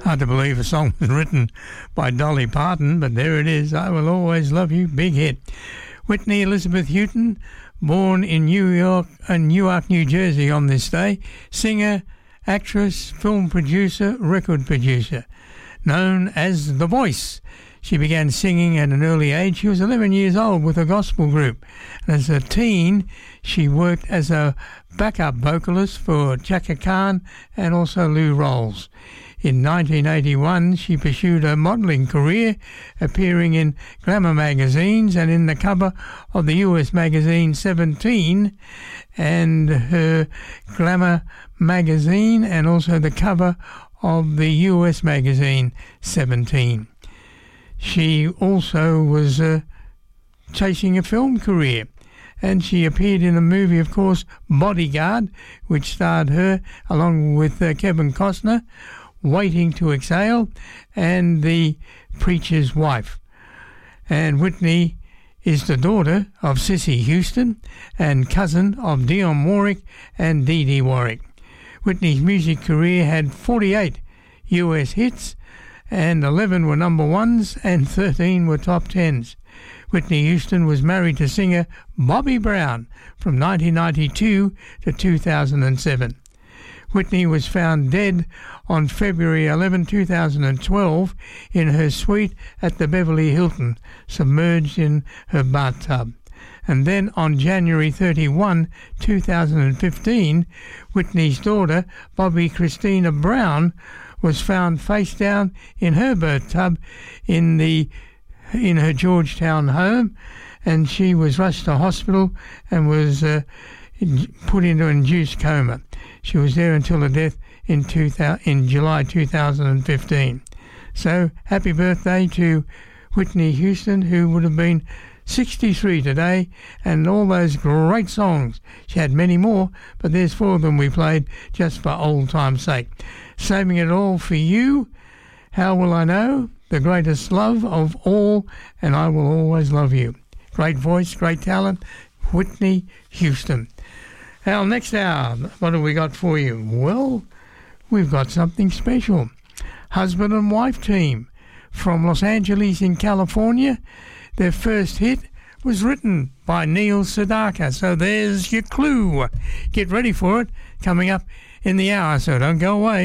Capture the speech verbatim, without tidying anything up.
Hard to believe a song was written by Dolly Parton, but there it is. I Will Always Love You, big hit. Whitney Elizabeth Houston, born in New York, uh, Newark, New Jersey on this day, singer, actress, film producer, record producer, known as The Voice. She began singing at an early age. She was eleven years old with a gospel group. And as a teen, she worked as a backup vocalist for Chaka Khan and also Lou Rawls. In nineteen eighty-one, she pursued a modelling career, appearing in glamour magazines and in the cover of the U S magazine Seventeen, and her glamour magazine, and also the cover of the U S magazine Seventeen. She also was uh, chasing a film career, and she appeared in a movie, of course, Bodyguard, which starred her along with uh, Kevin Costner, Waiting to Exhale, and The Preacher's Wife. And Whitney is the daughter of Cissy Houston and cousin of Dionne Warwick and Dee Dee Warwick. Whitney's music career had forty-eight U S hits, and eleven were number ones and thirteen were top tens. Whitney Houston was married to singer Bobby Brown from nineteen ninety-two to two thousand seven. Whitney was found dead on February eleventh, two thousand twelve in her suite at the Beverly Hilton, submerged in her bathtub. And then on January thirty-first, two thousand fifteen, Whitney's daughter, Bobby Christina Brown, was found face down in her bathtub in the in her Georgetown home, and she was rushed to hospital and was uh, put into an induced coma. She was there until her death in two thousand, in July two thousand fifteen. So happy birthday to Whitney Houston, who would have been sixty-three today, and all those great songs. She had many more, but there's four of them we played just for old time's sake. Saving it all for you, How Will I Know? The greatest love of all, and I Will Always Love You. Great voice, great talent, Whitney Houston. Our next hour, what have we got for you? Well, we've got something special. Husband and wife team from Los Angeles in California. Their first hit was written by Neil Sedaka. So there's your clue. Get ready for it, coming up in the hour, so don't go away.